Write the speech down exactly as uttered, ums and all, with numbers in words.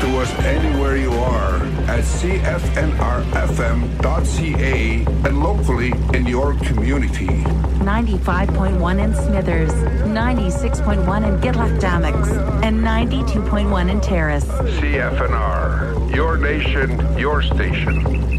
to us anywhere you are at c f n r f m dot c a and locally in your community. ninety-five point one in Smithers, ninety-six point one in Gitlac-Dammix, and ninety-two point one in Terrace. C F N R, your nation, your station.